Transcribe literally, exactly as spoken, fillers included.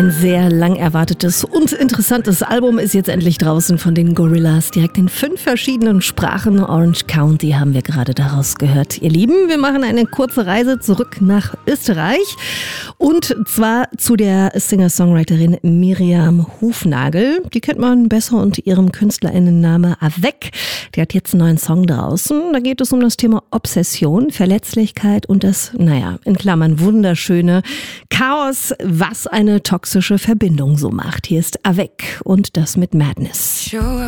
Ein sehr lang erwartetes und interessantes Album ist jetzt endlich draußen von den Gorillaz. Direkt in fünf verschiedenen Sprachen. Orange County haben wir gerade daraus gehört. Ihr Lieben, wir machen eine kurze Reise zurück nach Österreich. Und zwar zu der Singer-Songwriterin Miriam Hufnagel. Die kennt man besser unter ihrem KünstlerInnenname Avec. Die hat jetzt einen neuen Song draußen. Da geht es um das Thema Obsession, Verletzlichkeit und das, naja, in Klammern wunderschöne Chaos, was eine toxische Verbindung so macht. Hier ist Avec und das mit Madness. Show up